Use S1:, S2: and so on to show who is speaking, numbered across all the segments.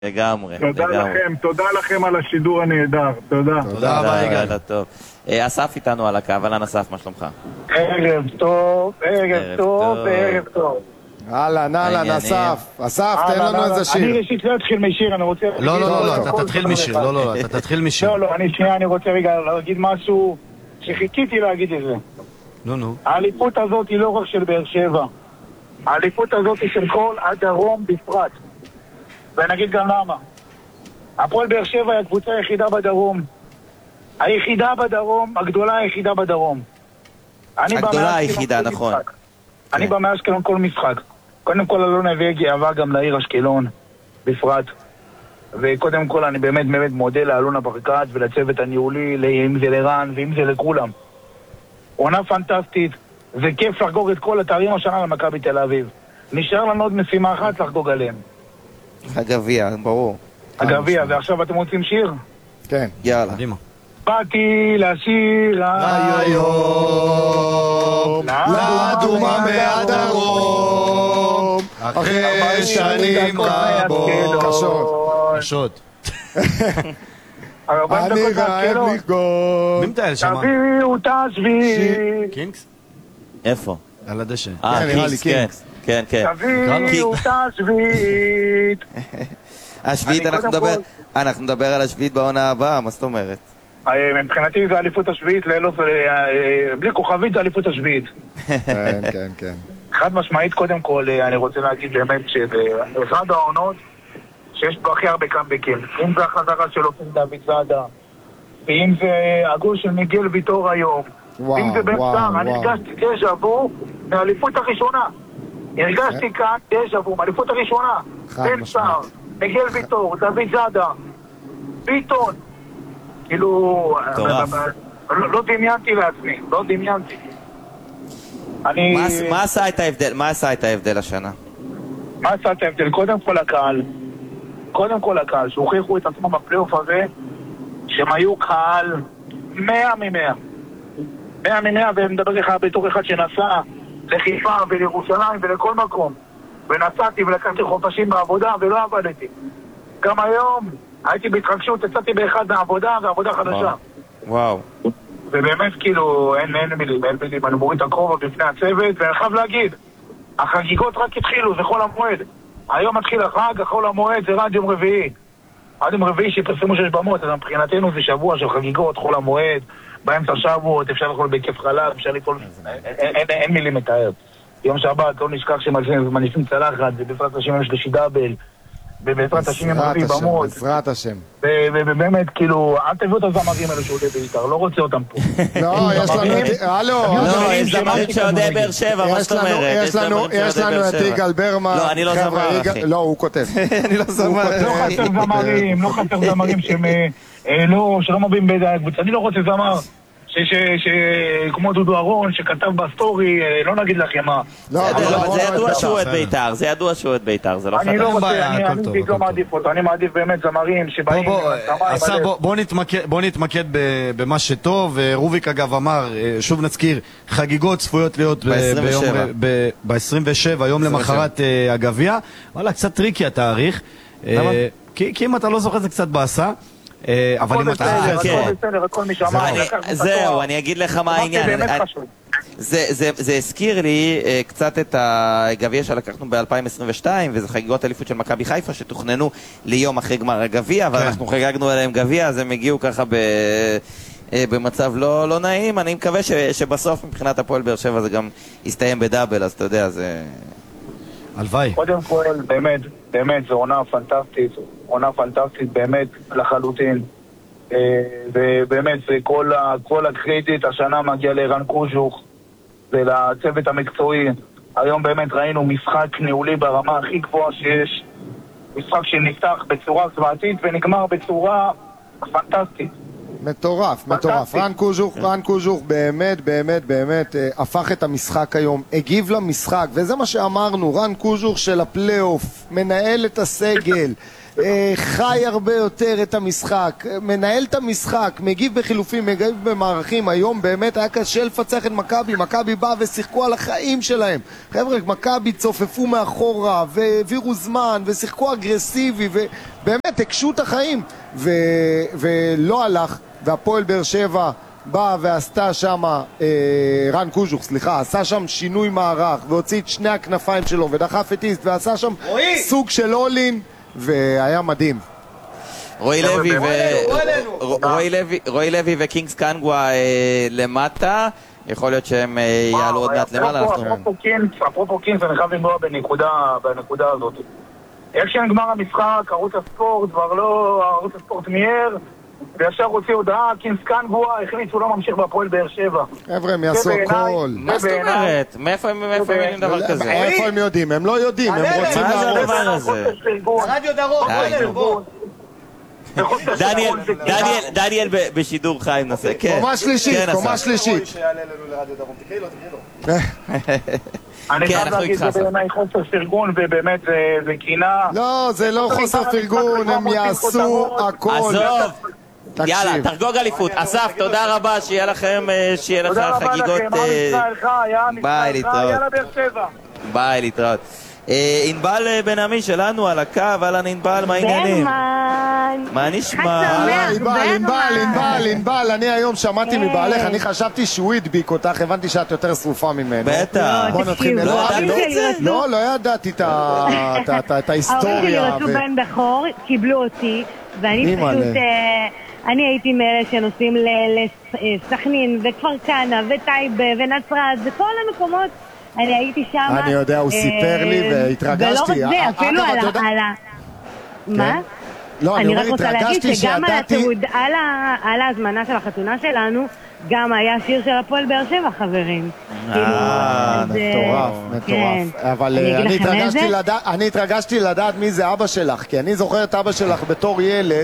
S1: לגמרי.
S2: תודה לכם על השידור הנהדר, תודה.
S3: תודה רבה, יגאל.
S1: לילה טוב. אסף איתנו על הקו, אהלן אסף, מה שלומך?
S2: ערב טוב, ערב טוב, ערב טוב.
S3: אהלן, אסף, תן לנו איזה שיר.
S2: אני ראשית לא אתחיל משיר, אני רוצה...
S4: לא, אתה תתחיל משיר, אתה תתחיל משיר.
S2: לא, אני רוצה רגע להגיד משהו שחיכיתי להגיד את זה.
S4: נו.
S2: האליפות הזאת היא לא רק של באר שבע. האליפות הזאת היא של כל הדרום בפרט. ונגיד גם למה. הפועל באר שבע היא הקבוצה היחידה בדרום. היחידה בדרום, הגדולה היחידה בדרום.
S1: הגדולה היחידה, נכון.
S2: אני בא מאשקלון כל משחק. קודם כל אלון הביא גאווה גם לעיר אשקלון בפרט. וקודם כל אני באמת מודה לאלונה ברקת ולצוות הניהולי, אם זה לרן ואם זה לכולם. עונה פנטסטית, זה כיף לחגוג את כל התארים השנה למכבי תל אביב. נשאר לנו עוד משימה אחת לחגוג עליהם.
S1: הגביע, ברור.
S2: הגביע, ועכשיו אתם רוצים שיר?
S3: כן.
S1: יאללה.
S2: באתי לשיר
S3: היום לאדומה מהדרום אחרי שנים רבות
S4: קשות.
S3: אני רעב לגום.
S4: מי מטייל שם?
S2: תביאו את השביעית.
S4: קינגס?
S1: איפה?
S4: על הדשא.
S3: נראה לי קינגס.
S1: כן.
S2: תביאו את השביעית.
S1: השביעית, אנחנו נדבר על השביעית בעונה הבאה, מה זאת אומרת?
S2: מבחינתי זה אליפות השביעית, בלי כוכבית זה אליפות השביעית.
S3: כן.
S2: חד משמעית, קודם כל אני רוצה להגיד באמת שבאחד העונות שיש פה הכי הרבה קאמבקים, אם זה החזרה של אופן דוד זאדה, ואם זה הגול של מיגל ויטור היום, ואם זה בן סער, אני הרגשתי דז'ה וו מהאליפות הראשונה. הרגשתי כאן דז'ה וו מהאליפות הראשונה. בן סער, מיגל ויטור, דוד זאדה, ביטון. כאילו, לא דמיינתי לעצמי, לא דמיינתי.
S1: מה עשה את ההבדל השנה?
S2: מה עשה את ההבדל? קודם כל הקהל, שהוכיחו את עצמם בפלייאוף הזה, שהם היו קהל 100 מ-100. 100 מ-100, ומדבר לך בתור אחד שנסע לחיפה ולירושלים ולכל מקום. ונסעתי ולקחתי חופשים בעבודה ולא עבדתי. גם היום הייתי בהתרגשות, יצאתי באחד מהעבודה ועבודה חדשה.
S1: וואו.
S2: ובאמת כאילו אין מילים, אני מוריד את הכובע בפני הצוות, ואני חייב להגיד, החגיגות רק התחילו, זה חול המועד. היום מתחיל החג, חול המועד זה עד יום רביעי. עד יום רביעי שפרסמו 6 במות, אז מבחינתנו זה שבוע של חגיגות, חול המועד, באמצע שבועות, אפשר לאכול בכיף חלב, אפשר לאכול... אין מילים מתאר. יום שבת, לא נשכח שמניפים צלחת, ובפרט השם יש לשידאבל, ובעזרת השם הם מביא במות.
S3: בעזרת השם.
S2: ובאמת, כאילו, אל תביאו את הזמרים האלה שעודי בית"ר, לא רוצה אותם פה.
S3: לא, יש לנו...
S1: לא, יש זמרים שעודי באר שבע, מה זאת אומרת?
S3: יש לנו את יגאל ברמן.
S1: לא, אני לא זמר, אחי.
S3: לא, הוא כותב.
S1: אני לא זמר.
S2: לא חסר זמרים שלא מביאים בידי הקבוצה. אני לא רוצה זמר. כמו דודו אהרון שכתב בסטורי, לא נגיד לכם מה.
S1: זה ידוע שהוא את בית"ר, זה לא חדש.
S2: אני לא רוצה, אני לא מעדיף אותו, אני מעדיף באמת זמרים שבאים...
S4: בוא נתמקד במה שטוב. רוביק אגב אמר, שוב נזכיר, חגיגות צפויות להיות ב-27, יום למחרת הגביע. וואלה, קצת טריקי התאריך, כי אם אתה לא זוכר זה קצת בעשה. אבל אם אתה...
S1: זהו, אני אגיד לך מה העניין. זה הזכיר לי קצת את הגביע שלקחנו ב-2022, וזה חגיגות אליפות של מכבי חיפה שתוכננו ליום אחרי גמר הגביע, אבל אנחנו חגגנו עליהם גביע, אז הם הגיעו ככה במצב לא נעים. אני מקווה שבסוף מבחינת הפועל באר שבע זה גם יסתיים בדאבל, אז אתה יודע, זה...
S4: הלוואי.
S2: קודם כל, באמת, זו עונה פנטסטית באמת לחלוטין. ובאמת, כל הקרדיט השנה מגיע לרן קוז'וך ולצוות המקצועי. היום באמת ראינו משחק ניהולי ברמה הכי גבוהה שיש. משחק שנפתח בצורה זוועתית ונגמר בצורה פנטסטית.
S3: מטורף. רן קוז'וך באמת הפך את המשחק היום, הגיב למשחק, וזה מה שאמרנו, רן קוז'וך של הפלייאוף, מנהל את הסגל, חי הרבה יותר את המשחק, מנהל את המשחק, מגיב בחילופים, מגיב במערכים. היום באמת היה קשה לפצח את מכבי. מכבי בא ושיחקו על החיים שלהם. חבר'ה, מכבי צופפו מאחורה והעבירו זמן ושיחקו אגרסיבי ובאמת הקשו את החיים ולא הלך. והפועל באר שבע בא ועשתה שם, רן קוז'וך, סליחה, עשה שם שינוי מערך והוציא את שני הכנפיים שלו ודחף את איסט ועשה שם סוג של אולין והיה מדהים.
S1: רוי לוי וקינגס קנגווה למטה, יכול להיות שהם יעלו עוד מעט למעלה.
S2: אפרופו קינגס, אני חייב לנגוע בנקודה הזאת. איך שנגמר המשחק, ערוץ הספורט כבר לא, ערוץ הספורט מיהר וישר הוציא הודעה, קינגס קנגווה החליט שהוא לא ממשיך בהפועל באר שבע.
S3: חבר'ה, הם יעשו הכל.
S1: מה זאת אומרת? מאיפה הם יודעים דבר כזה?
S3: איפה הם יודעים? הם לא יודעים, הם רוצים להרוס.
S1: מה זה הדבר הזה?
S5: רדיו דרום,
S1: דניאל בשידור חי נושא, כן.
S3: קומה שלישית, קומה שלישית.
S2: אני חייב להגיד שזה בעיניי חוסר פרגון ובאמת זה קינה.
S3: לא, זה לא חוסר פרגון, הם יעשו הכל.
S1: עזוב, יאללה, תחגוג אליפות. אסף, תודה רבה, שיהיה לכם, שיהיה לך חגיגות. ביי, להתראות. ביי, להתראות. ענבל בן עמי שלנו על הקו, אהלן ענבל, מה העניינים? מה נשמע?
S3: ענבל, אני היום שמעתי מבעלך, אני חשבתי שהוא הדביק אותך, הבנתי שאת יותר שרופה ממנו.
S1: בטח.
S3: בוא נתחיל. לא ידעתי את ההיסטוריה.
S6: ההורים שלי רצו בן בכור, קיבלו אותי, ואני פשוט, אני הייתי מאלה שנוסעים לסכנין וכפר כנא וטייבה ונצרת וכל המקומות. אני הייתי שם.
S3: אני יודע, הוא סיפר לי והתרגשתי.
S6: ולא רק זה, אפילו על מה?
S3: לא,
S6: אני רק רוצה להגיד שגם על ההזמנה של החתונה שלנו גם היה שיר של הפועל באר שבע, חברים.
S3: מטורף. אבל אני התרגשתי לדעת מי זה אבא שלך, כי אני זוכר את אבא שלך בתור ילד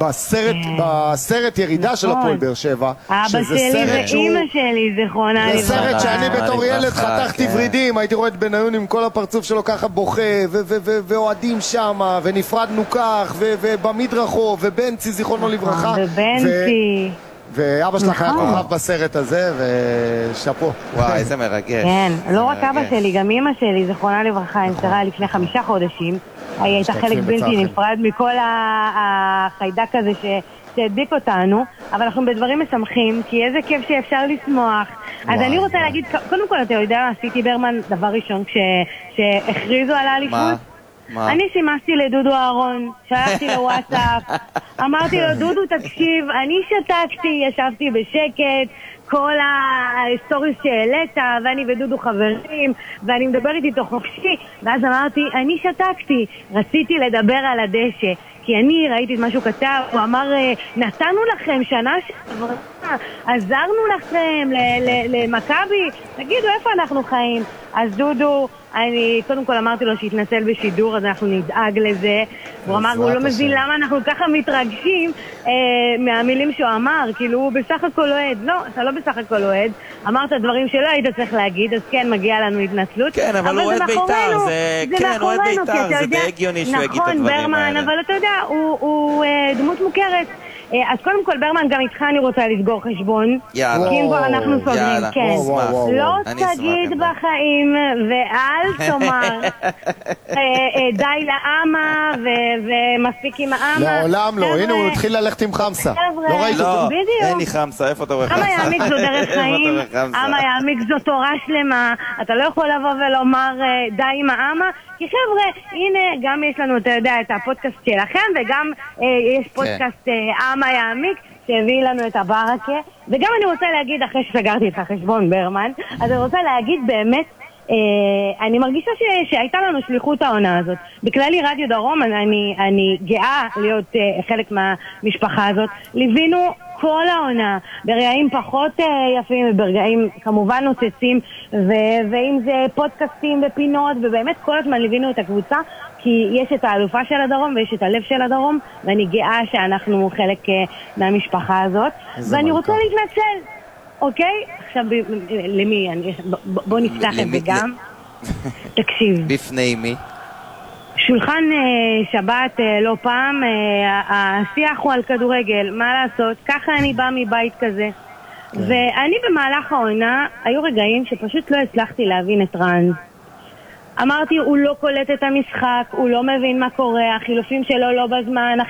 S3: בסרט ירידה של הפועל באר שבע.
S6: אבא שלי ואימא שלי, זכרונה לברכה.
S3: זה סרט שאני בתור ילד חתכתי ורידים, הייתי רואה את בניון עם כל הפרצוף שלו ככה בוכה, ואוהדים שם, ונפרדנו כך, ובמדרחוב, ובנצי, זכרונו לברכה.
S6: ובנצי.
S3: ואבא שלך היה כוכב בסרט הזה, ושפו.
S1: וואי, איזה מרגש.
S6: כן, לא רק אבא שלי, גם אמא שלי, זכרונה לברכה, נפטרה לפני 5 חודשים. היא הייתה חלק בלתי נפרד מכל החיידק הזה שהדביק אותנו, אבל אנחנו בדברים משמחים, כי איזה כיף שאפשר לשמוח. אז אני רוצה להגיד, קודם כל, אתה יודע, עשיתי ברמן דבר ראשון כשהכריזו על האליפות. אני שימשתי לדודו אהרון, שלחתי לו וואטסאפ, אמרתי לו, דודו תקשיב, אני שתקתי, ישבתי בשקט, כל ההיסטוריה שהעלית, ואני ודודו חברים, ואני מדבר איתי תוך חופשי, ואז אמרתי, אני שתקתי, רציתי לדבר על הדשא, כי אני ראיתי את מה שהוא כתב, הוא אמר, נתנו לכם שנה שעברה, עזרנו לכם למכבי, תגידו איפה אנחנו חיים. אז דודו, אני קודם כל אמרתי לו שיתנצל בשידור, אז אנחנו נדאג לזה. הוא אמר, הוא לא מבין למה אנחנו ככה מתרגשים מהמילים שהוא אמר, כאילו הוא בסך הכל אוהד. לא, אתה לא בסך הכל אוהד, אמרת דברים שלא היית צריך להגיד, אז כן, מגיע לנו התנצלות.
S1: כן, אבל הוא אוהד בית"ר, זה אוהד בית"ר, זה די הגיוני שהוא יגיד את הדברים האלה.
S6: נכון, ברמן, אבל אתה יודע, הוא דמות מוכרת. אז קודם כל, ברמן, גם איתך אני רוצה לסגור חשבון.
S1: יאללה.
S6: כי אם כבר אנחנו סוגרים, כן. לא תגיד בחיים, ואל תאמר די לאמה, ומספיק עם האמה.
S3: לעולם לא, הנה הוא התחיל ללכת עם חמסה.
S1: לא ראיתי, אין לי חמסה, איפה אתה רואה חמסה?
S6: אמה יעמיק זו דרך חיים, אמה יעמיק זו תורה שלמה, אתה לא יכול לבוא ולומר די עם האמה, כי חבר'ה, הנה, גם יש לנו, אתה יודע, את הפודקאסט שלכם, וגם יש פודקאסט אמה יעמיק, שהביא לנו את הברקה, וגם אני רוצה להגיד, אחרי שסגרתי את החשבון ברמן, אז אני רוצה להגיד באמת, אני מרגישה שהייתה לנו שליחות העונה הזאת. בכללי רדיו דרום, אני גאה להיות חלק מהמשפחה הזאת. ליווינו כל העונה, ברגעים פחות יפים וברגעים כמובן נוצצים, ואם זה פודקאסטים ופינות, ובאמת כל הזמן ליווינו את הקבוצה, כי יש את האלופה של הדרום ויש את הלב של הדרום, ואני גאה שאנחנו חלק מהמשפחה הזאת. ואני רוצה להתנצל. אוקיי? עכשיו, למי? בוא נפתח את זה גם. תקשיב.
S1: בפני מי?
S6: בשולחן שבת לא פעם, השיח הוא על כדורגל, מה לעשות? ככה אני באה מבית כזה. ואני במהלך העונה, היו רגעים שפשוט לא הצלחתי להבין את רן. אמרתי, הוא לא קולט את המשחק, הוא לא מבין מה קורה, החילופים שלו לא בזמן,